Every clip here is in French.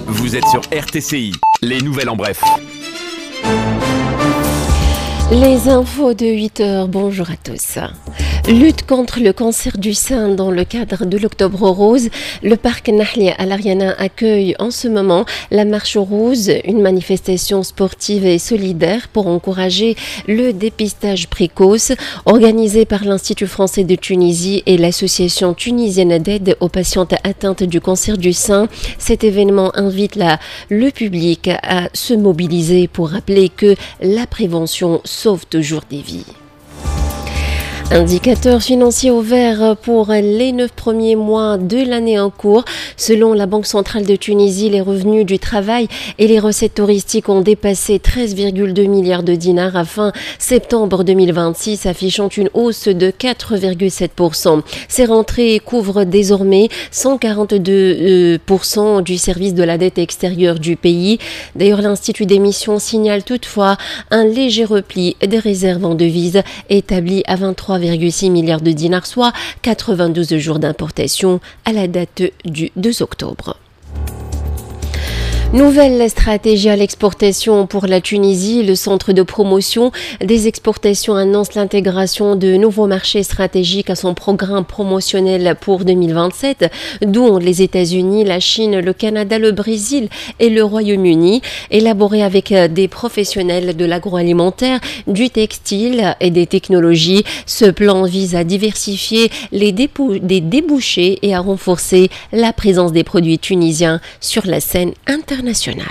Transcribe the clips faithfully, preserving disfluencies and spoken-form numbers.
Vous êtes sur R T C I, les nouvelles en bref. Les infos de huit heures, bonjour à tous. Lutte contre le cancer du sein dans le cadre de l'Octobre Rose. Le parc Nahlia Al Ariana accueille en ce moment la Marche Rose, une manifestation sportive et solidaire pour encourager le dépistage précoce organisée par l'Institut français de Tunisie et l'Association tunisienne d'aide aux patientes atteintes du cancer du sein. Cet événement invite la, le public à se mobiliser pour rappeler que la prévention sauve toujours des vies. Indicateurs financiers au vert pour les neuf premiers mois de l'année en cours. Selon la Banque centrale de Tunisie, les revenus du travail et les recettes touristiques ont dépassé treize virgule deux milliards de dinars à fin septembre deux mille vingt-six, affichant une hausse de quatre virgule sept pour cent. Ces rentrées couvrent désormais cent quarante-deux pour cent du service de la dette extérieure du pays. D'ailleurs, l'Institut d'émission signale toutefois un léger repli des réserves en devises établies à vingt-trois virgule six milliards de dinars, soit quatre-vingt-douze jours d'importation à la date du deux octobre. Nouvelle stratégie à l'exportation pour la Tunisie. Le centre de promotion des exportations annonce l'intégration de nouveaux marchés stratégiques à son programme promotionnel pour deux mille vingt-sept, dont les États-Unis, la Chine, le Canada, le Brésil et le Royaume-Uni, élaboré avec des professionnels de l'agroalimentaire, du textile et des technologies. Ce plan vise à diversifier les, débou- des débouchés et à renforcer la présence des produits tunisiens sur la scène internationale. Nationale.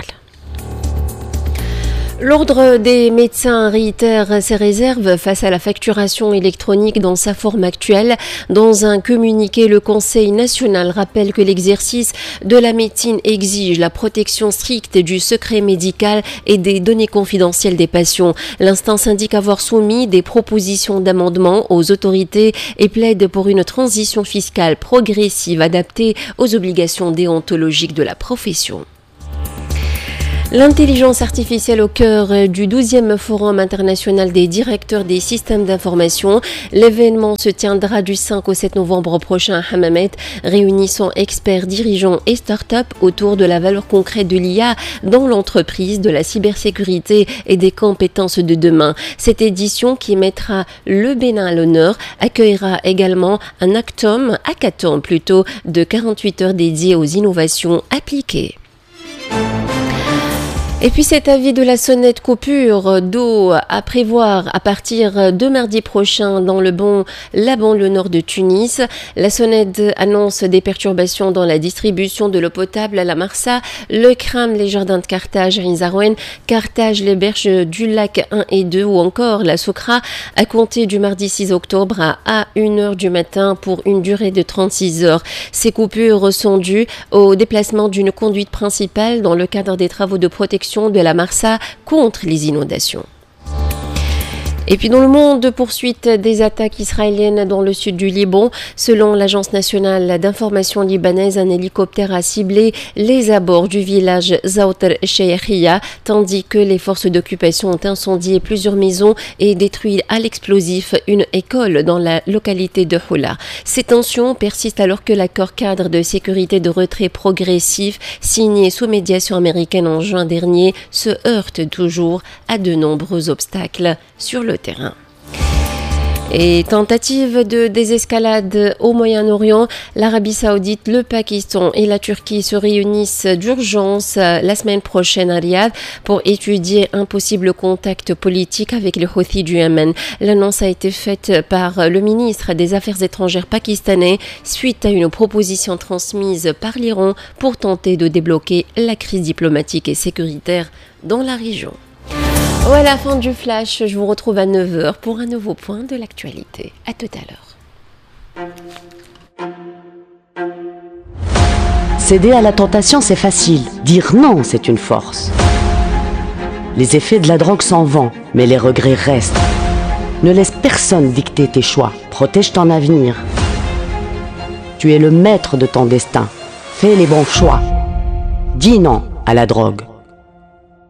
L'Ordre des médecins réitère ses réserves face à la facturation électronique dans sa forme actuelle. Dans un communiqué, le Conseil national rappelle que l'exercice de la médecine exige la protection stricte du secret médical et des données confidentielles des patients. L'instance indique avoir soumis des propositions d'amendement aux autorités et plaide pour une transition fiscale progressive adaptée aux obligations déontologiques de la profession. L'intelligence artificielle au cœur du douzième Forum international des directeurs des systèmes d'information. L'événement se tiendra du cinq au sept novembre prochain à Hammamet, réunissant experts, dirigeants et start-up autour de la valeur concrète de l'I A dans l'entreprise, de la cybersécurité et des compétences de demain. Cette édition, qui mettra le Bénin à l'honneur, accueillera également un hackathon, hackathon plutôt, de quarante-huit heures dédié aux innovations appliquées. Et puis cet avis de la sonnette coupure d'eau à prévoir à partir de mardi prochain dans le bon, la banlieue nord de Tunis. La sonnette annonce des perturbations dans la distribution de l'eau potable à la Marsa, le Kram, les jardins de Carthage, Rinzarouen, Carthage, les berges du lac un et deux ou encore la Sokra à compter du mardi six octobre à une heure du matin pour une durée de trente-six heures. Ces coupures sont dues au déplacement d'une conduite principale dans le cadre des travaux de protection de la Marsa contre les inondations. Et puis dans le monde de poursuite des attaques israéliennes dans le sud du Liban, selon l'agence nationale d'information libanaise, un hélicoptère a ciblé les abords du village Zaouter Sheikhia, tandis que les forces d'occupation ont incendié plusieurs maisons et détruit à l'explosif une école dans la localité de Houla. Ces tensions persistent alors que l'accord cadre de sécurité de retrait progressif signé sous médiation américaine en juin dernier se heurte toujours à de nombreux obstacles sur le terrain. Et tentative de désescalade au Moyen-Orient, l'Arabie Saoudite, le Pakistan et la Turquie se réunissent d'urgence la semaine prochaine à Riyad pour étudier un possible contact politique avec les Houthis du Yémen. L'annonce a été faite par le ministre des Affaires étrangères pakistanais suite à une proposition transmise par l'Iran pour tenter de débloquer la crise diplomatique et sécuritaire dans la région. Voilà, fin du flash. Je vous retrouve à neuf heures pour un nouveau point de l'actualité. À tout à l'heure. Céder à la tentation, c'est facile. Dire non, c'est une force. Les effets de la drogue s'en vont, mais les regrets restent. Ne laisse personne dicter tes choix. Protège ton avenir. Tu es le maître de ton destin. Fais les bons choix. Dis non à la drogue.